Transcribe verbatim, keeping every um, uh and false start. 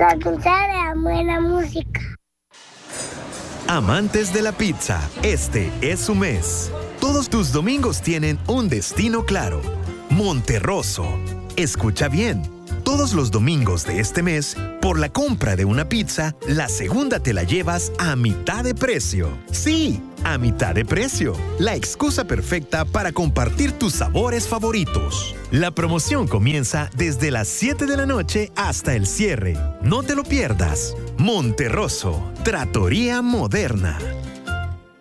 La pizza de la buena música. Amantes de la pizza, este es su mes. Todos tus domingos tienen un destino claro. Monterroso. Escucha bien. Todos los domingos de este mes, por la compra de una pizza, la segunda te la llevas a mitad de precio. Sí, a mitad de precio. La excusa perfecta para compartir tus sabores favoritos. La promoción comienza desde las siete de la noche hasta el cierre. No te lo pierdas. Monterroso, Trattoria Moderna.